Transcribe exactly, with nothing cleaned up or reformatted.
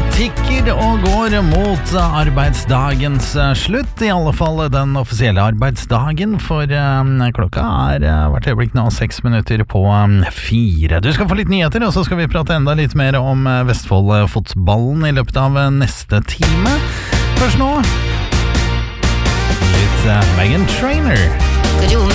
tikker og går mot arbeidsdagens slutt, i alle fall den offisielle arbeidsdagen, for uh, klokka er uh, hvert øyeblikk nå seks minutter på um, fire. Du skal få litt nyheter, og så skal vi prate enda litt mer om uh, Vestfold-fotballen i løpet av uh, neste time. Først nå, litt uh, Meghan Trainor.